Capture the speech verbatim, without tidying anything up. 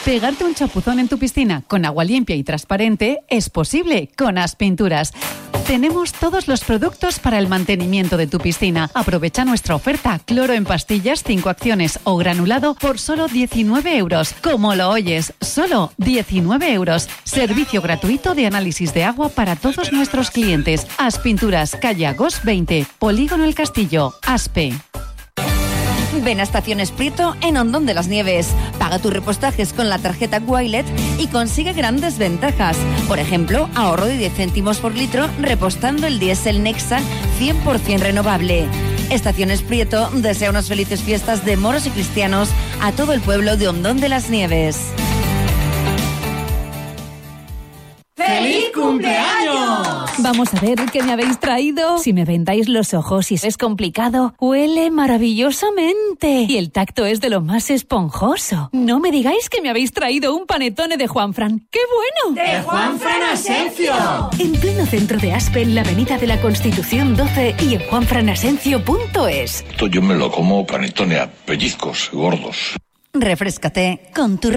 Pegarte un chapuzón en tu piscina con agua limpia y transparente es posible con Aspinturas. Tenemos todos los productos para el mantenimiento de tu piscina. Aprovecha nuestra oferta cloro en pastillas, cinco acciones o granulado por solo diecinueve euros. Como lo oyes, solo diecinueve euros. Servicio gratuito de análisis de agua para todos nuestros clientes. Aspinturas, calle Agos veinte, Polígono El Castillo, Aspe. Ven a Estaciones Prieto en Hondón de las Nieves. Paga tus repostajes con la tarjeta Wilet y consigue grandes ventajas. Por ejemplo, ahorro de diez céntimos por litro repostando el diésel Nexa cien por ciento renovable. Estaciones Prieto desea unas felices fiestas de moros y cristianos a todo el pueblo de Hondón de las Nieves. ¡Feliz cumpleaños! Vamos a ver qué me habéis traído. Si me vendáis los ojos y es complicado, huele maravillosamente. Y el tacto es de lo más esponjoso. No me digáis que me habéis traído un panetone de Juanfran. ¡Qué bueno! ¡De Juanfran Asencio! En pleno centro de Aspe, en la avenida de la Constitución doce y en juanfran asencio punto es. Esto yo me lo como panetone a pellizcos gordos. Refréscate con tu